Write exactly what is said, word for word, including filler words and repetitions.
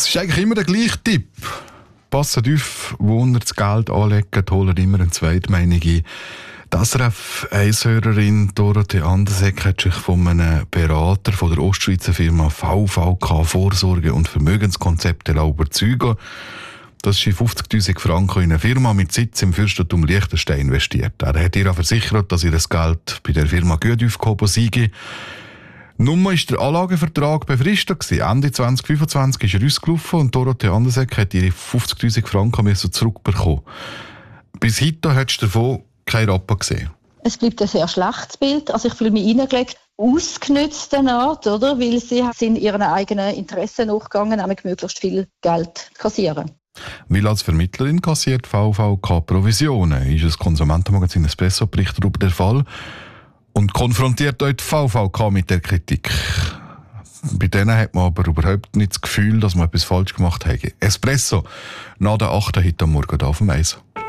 Es ist eigentlich immer der gleiche Tipp. Passt auf, wo ihr das Geld anlegt, holt immer eine Zweitmeinung ein. Die S R F eins Hörerin Dorothee Andersegg hat sich von einem Berater von der Ostschweizer Firma V V K Vorsorge- und Vermögenskonzepte überzeugen. dass sie fünfzigtausend Franken in eine Firma mit Sitz im Fürstentum Liechtenstein investiert. Er hat ihr versichert, dass ihr das Geld bei der Firma gut aufgehoben sei. Nun war der Anlagevertrag befristet. Ende zwanzig fünfundzwanzig ist er ausgelaufen und Dorothee Andersegg hat ihre fünfzigtausend Franken zurückbekommen. Bis heute hast du davon keinen Rappen gesehen. Es bleibt ein sehr schlechtes Bild. Also ich fühle mich reingelegt, ausgenützt eine Art, oder? Weil sie sind ihren eigenen Interessen nachgegangen, nämlich möglichst viel Geld kassieren. Weil als Vermittlerin kassiert V V K Provisionen, ist das Konsumentenmagazin Espresso berichtet über den Fall und konfrontiert euch die V V K mit der Kritik. Bei denen hat man aber überhaupt nicht das Gefühl, dass man etwas falsch gemacht hat. Espresso, nach der achten heute am Morgen auf dem Eis.